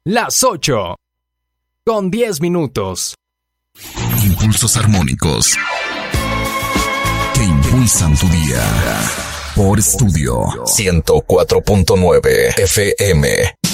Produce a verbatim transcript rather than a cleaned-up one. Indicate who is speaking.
Speaker 1: las ocho, con diez minutos.
Speaker 2: Impulsos armónicos que impulsan tu día. Por Estudio ciento cuatro punto nueve F M.